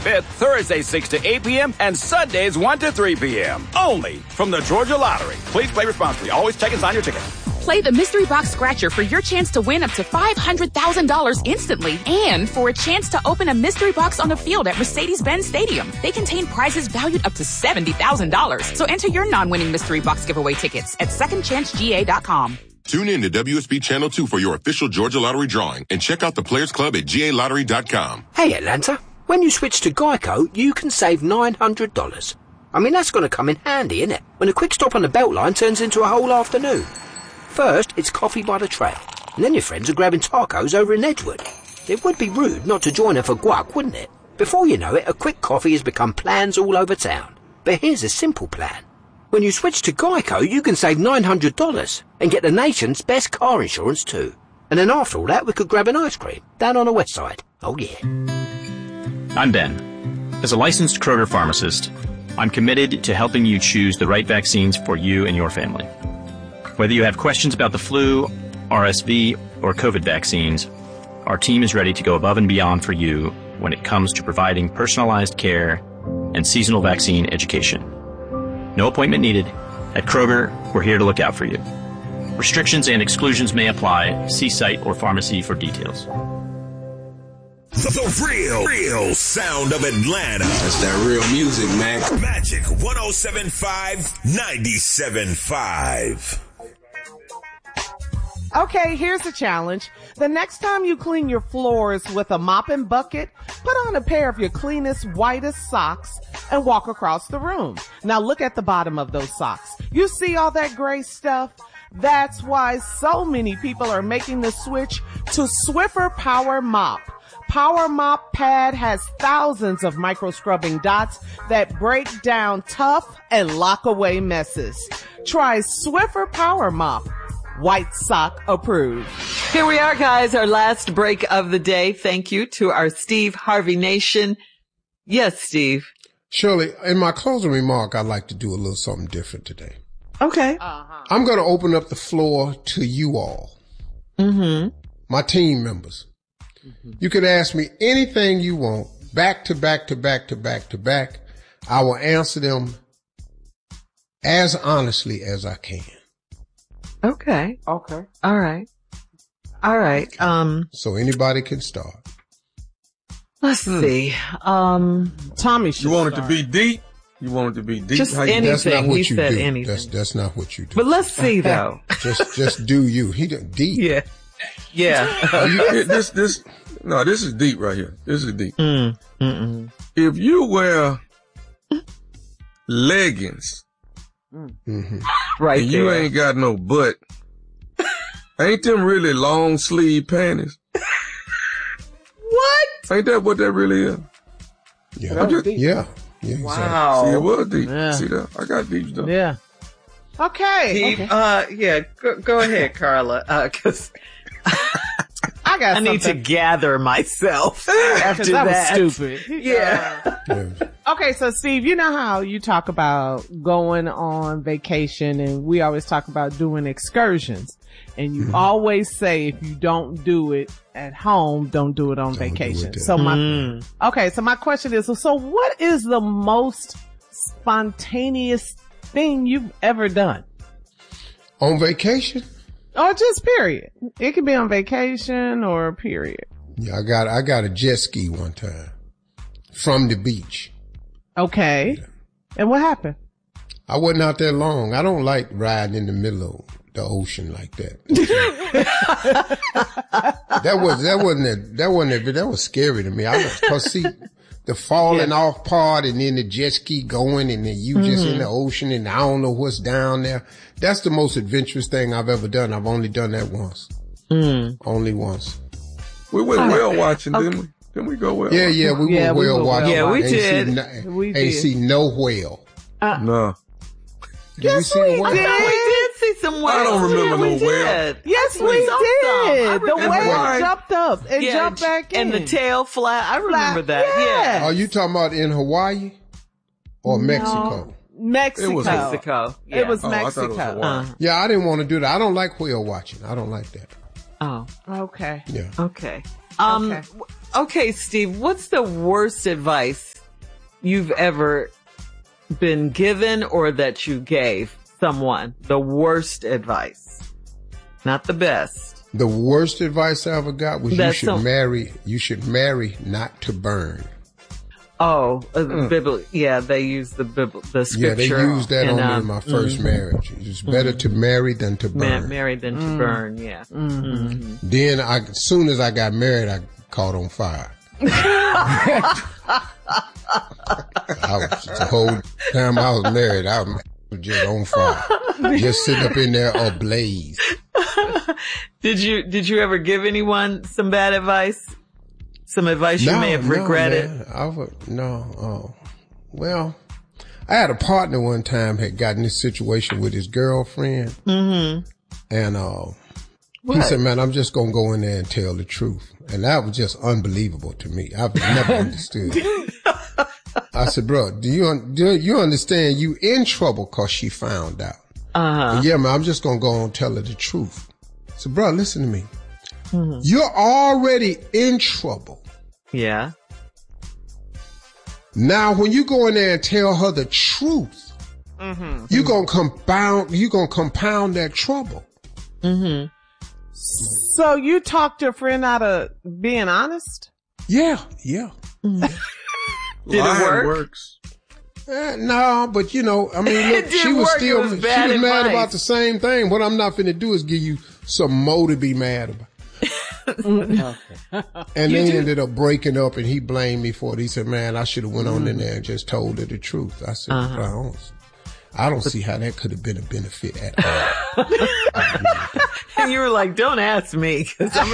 25th, Thursdays 6 to 8 p.m., and Sundays 1 to 3 p.m. Only from the Georgia Lottery. Please play responsibly. Always check and sign your ticket. Play the Mystery Box Scratcher for your chance to win up to $500,000 instantly and for a chance to open a mystery box on the field at Mercedes-Benz Stadium. They contain prizes valued up to $70,000. So enter your non-winning Mystery Box giveaway tickets at secondchancega.com. Tune in to WSB Channel 2 for your official Georgia Lottery drawing and check out the Players Club at GALottery.com. Hey, Atlanta, when you switch to Geico, you can save $900. I mean, that's going to come in handy, innit? When a quick stop on the Beltline turns into a whole afternoon. First, it's coffee by the trail, and then your friends are grabbing tacos over in Edgewood. It would be rude not to join her for guac, wouldn't it? Before you know it, a quick coffee has become plans all over town. But here's a simple plan. When you switch to Geico, you can save $900 and get the nation's best car insurance too. And then after all that, we could grab an ice cream down on the west side. Oh yeah. I'm Ben. As a licensed Kroger pharmacist, I'm committed to helping you choose the right vaccines for you and your family. Whether you have questions about the flu, RSV, or COVID vaccines, our team is ready to go above and beyond for you when it comes to providing personalized care and seasonal vaccine education. No appointment needed. At Kroger, we're here to look out for you. Restrictions and exclusions may apply. See site or pharmacy for details. The real sound of Atlanta. That's that real music, man. Magic 107.5, 97.5. Okay, here's the challenge. The next time you clean your floors with a mop and bucket, put on a pair of your cleanest, whitest socks and walk across the room. Now look at the bottom of those socks. You see all that gray stuff? That's why so many people are making the switch to Swiffer Power Mop. Power Mop Pad has thousands of micro scrubbing dots that break down tough and lock away messes. Try Swiffer Power Mop. White sock approved. Here we are, guys, our last break of the day. Thank you to our Steve Harvey Nation. Yes, Steve. Shirley, in my closing remark, I'd like to do a little something different today. Okay. I'm going to open up the floor to you all. My team members. You can ask me anything you want, back to back to back to back to back. I will answer them as honestly as I can. Okay. All right. So anybody can start. Let's see. Tommy should You want it start. to be deep? You want it to be deep? Just How you- anything. That's not what He you said do. anything. That's not what you do. But let's see, though. Just do you. He done deep. Yeah. this is deep right here. This is deep. If you wear leggings Right and you there. ain't got no butt, ain't them really long sleeve panties? What? Ain't that what that really is? Yeah. Yeah. Exactly. Wow. See, it was deep. Yeah. See that? I got deep stuff. Yeah. Okay. Steve, go ahead, Carla, 'cause I got I need to something. gather myself after that that. was stupid. Yeah. Okay, so Steve, you know how you talk about going on vacation and we always talk about doing excursions. And you always say if you don't do it at home, don't do it on vacation. So my question is, so what is the most spontaneous thing you've ever done? On vacation? Or just period. It could be on vacation or period. Yeah, I got a jet ski one time from the beach. Okay. And what happened? I wasn't out there long. I don't like riding in the middle of the ocean like that. That was scary to me. Cause see, the falling off part and then the jet ski going and then you just in the ocean and I don't know what's down there. That's the most adventurous thing I've ever done. I've only done that once. Only once. We went whale watching, didn't we? Didn't we go whale watching? Yeah, we went whale watching. Yeah, we Ain't did. Ain't see no whale. No. Did we see a whale? We did see some whales. I don't remember no whale. Yes, we did. The whale jumped up and jumped back in. And the tail flat. I remember that. Yeah. Are you talking about in Hawaii or Mexico? Mexico. It was Mexico. Yeah. It was Oh, I thought it was Mexico. Hawaii. Yeah, I didn't want to do that. I don't like whale watching. I don't like that. Oh. Okay. Yeah. Okay. Okay, Steve, what's the worst advice you've ever been given or that you gave someone? The worst advice. Not the best. The worst advice I ever got was you should marry not to burn. Oh, yeah, they use the scripture. Yeah, they used that on me in my first marriage. It's better to marry than to burn. Marry than to burn, yeah. Mm-hmm. Then as soon as I got married, I caught on fire. The whole time I was married, I was just on fire. Just sitting up in there ablaze. Did you ever give anyone some bad advice? Some advice you may have regretted? Well, I had a partner one time had gotten this situation with his girlfriend. Mm-hmm. And, he said, man, I'm just going to go in there and tell the truth. And that was just unbelievable to me. I've never understood it. I said, bro, do you understand you in trouble cause she found out? Uh-huh. Yeah, man, I'm just going to go and tell her the truth. So, bro, listen to me. Mm-hmm. You're already in trouble. Yeah. Now, when you go in there and tell her the truth, mm-hmm. you're gonna compound that trouble. Mm-hmm. So you talked your friend out of being honest? Yeah. Mm-hmm. Did it work? Works. No, but I mean, look, she was mad about the same thing. What I'm not finna do is give you some more to be mad about. And they ended up breaking up, and he blamed me for it. He said, man, I should have went on in there and just told her the truth. I said, I don't see how that could have been a benefit at all. And you were like, don't ask me, because I'm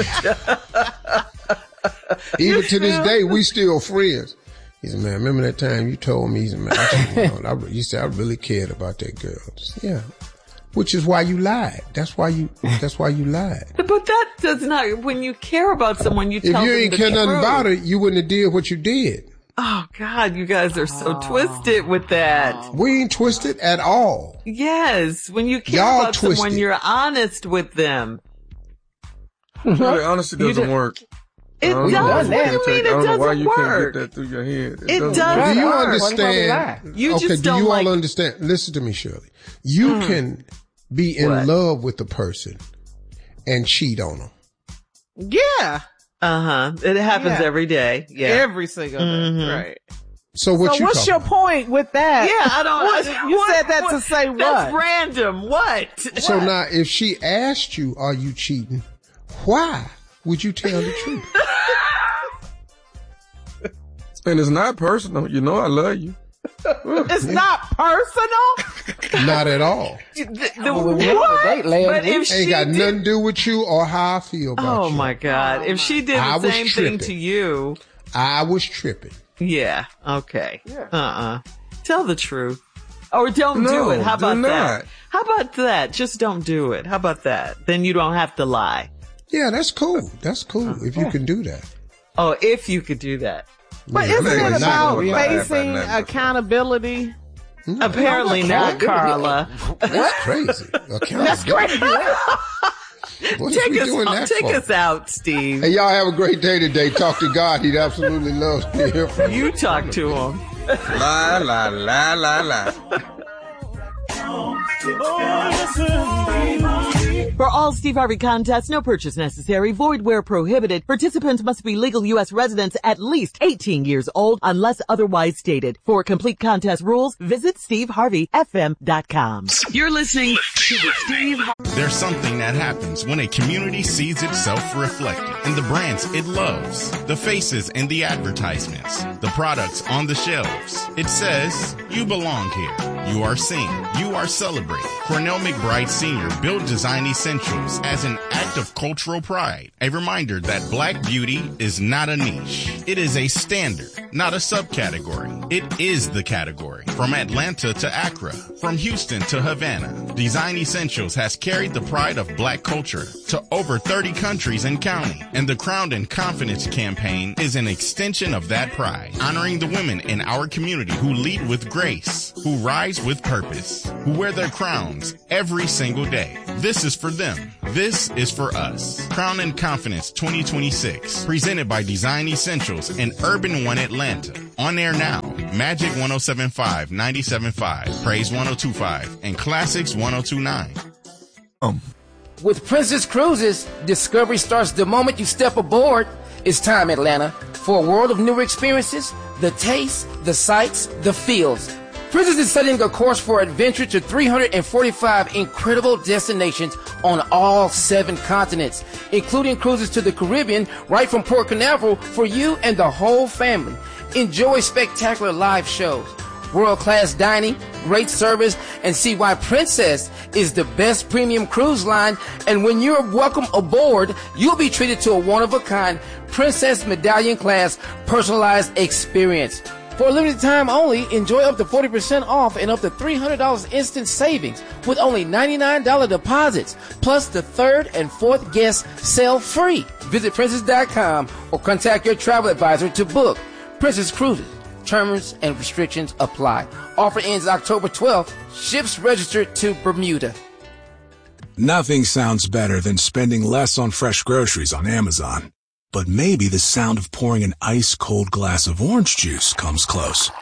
Even to this day, we still friends. He said, man, remember that time you told me? He said, man, you said I really cared about that girl. Said, yeah. Which is why you lied. That's why you lied. But that does not, when you care about someone, you tell them the truth. If you ain't care nothing about it, you wouldn't have did what you did. Oh God, you guys are so twisted with that. We ain't twisted at all. Yes. When you care about someone, you're honest with them. Really, honesty doesn't work. It does. What do you mean it doesn't work? I don't know why you can't get that through your head. It does. Do you understand? You just do you all understand? Listen to me, Shirley. You can be in love with a person and cheat on them. Yeah. Uh-huh. It happens every day. Yeah. Every single day. Right. So what's your point with that? Yeah, I don't. You said that to say what? That's random. What? So now, if she asked you, "Are you cheating?" Why would you tell the truth? And it's not personal. You know I love you. It's not personal? Not at all. But if she ain't got nothing to do with you or how I feel about you. Oh my God. If she did the same thing to you. I was tripping. Yeah. Okay. Yeah. Tell the truth. Or don't do it. How about that? How about that? Just don't do it. How about that? Then you don't have to lie. Yeah, that's cool. That's cool if you can do that. Oh, if you could do that. But isn't it about facing accountability? Apparently not, Carla. That's crazy. That's crazy. Take us out, Steve. Hey, y'all have a great day today. Talk to God. He'd absolutely love to hear from you. You talk to him. La, la, la, la, la. For all Steve Harvey contests, no purchase necessary, void where prohibited. Participants must be legal U.S. residents at least 18 years old unless otherwise stated. For complete contest rules, visit SteveHarveyFM.com. You're listening to the Steve Harvey. There's something that happens when a community sees itself reflected in the brands it loves, the faces in the advertisements, the products on the shelves. It says, you belong here. You are seen. You are celebrated. Cornell McBride Sr. built Design Essentials as an act of cultural pride. A reminder that black beauty is not a niche. It is a standard, not a subcategory. It is the category. From Atlanta to Accra, from Houston to Havana, Design Essentials has carried the pride of black culture to over 30 countries and counting. And the Crowned in Confidence campaign is an extension of that pride, honoring the women in our community who lead with grace, who rise with purpose, who wear their crowns every single day. This is for them. This is for us. Crowned in Confidence 2026, presented by Design Essentials and Urban One Atlanta. On air now, Magic 107.5, 97.5, Praise 102.5, and Classics 102.9. With Princess Cruises, discovery starts the moment you step aboard. It's time, Atlanta, for a world of new experiences, the tastes, the sights, the feels. Princess is setting a course for adventure to 345 incredible destinations on all 7 continents, including cruises to the Caribbean right from Port Canaveral for you and the whole family. Enjoy spectacular live shows, world-class dining, great service, and see why Princess is the best premium cruise line. And when you're welcome aboard, you'll be treated to a one-of-a-kind Princess Medallion class personalized experience. For a limited time only, enjoy up to 40% off and up to $300 instant savings with only $99 deposits, plus the 3rd and 4th guests sell free. Visit princess.com or contact your travel advisor to book. Princess Cruises. Terms and restrictions apply. Offer ends October 12th. Ships registered to Bermuda. Nothing sounds better than spending less on fresh groceries on Amazon. But maybe the sound of pouring an ice-cold glass of orange juice comes close.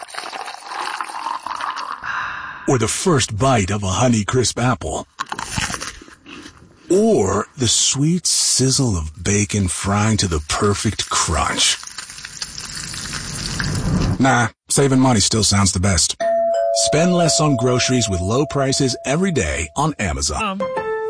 Or the first bite of a Honeycrisp apple. Or the sweet sizzle of bacon frying to the perfect crunch. Nah, saving money still sounds the best. Spend less on groceries with low prices every day on Amazon.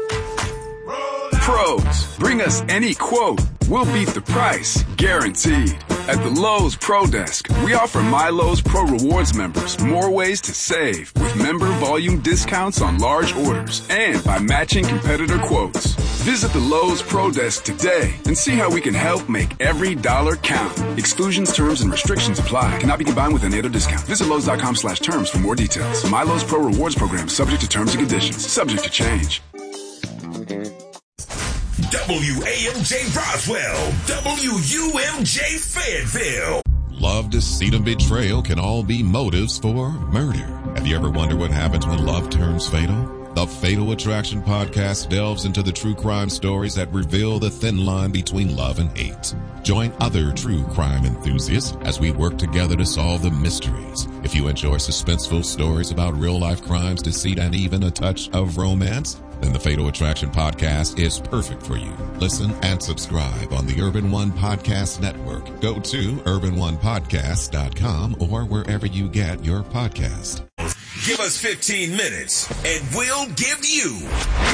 Pros, bring us any quote. We'll beat the price, guaranteed. At the Lowe's Pro Desk, we offer My Lowe's Pro Rewards members more ways to save with member volume discounts on large orders and by matching competitor quotes. Visit the Lowe's Pro Desk today and see how we can help make every dollar count. Exclusions, terms, and restrictions apply. Cannot be combined with any other discount. Visit Lowe's.com/terms for more details. My Lowe's Pro Rewards program subject to terms and conditions. Subject to change. WAMJ Roswell, WUMJ Fayetteville. Love, deceit, and betrayal can all be motives for murder. Have you ever wondered what happens when love turns fatal? The Fatal Attraction podcast delves into the true crime stories that reveal the thin line between love and hate. Join other true crime enthusiasts as we work together to solve the mysteries. If you enjoy suspenseful stories about real-life crimes, deceit, and even a touch of romance, then the Fatal Attraction podcast is perfect for you. Listen and subscribe on the Urban One Podcast Network. Go to urbanonepodcast.com or wherever you get your podcast. Give us 15 minutes and we'll give you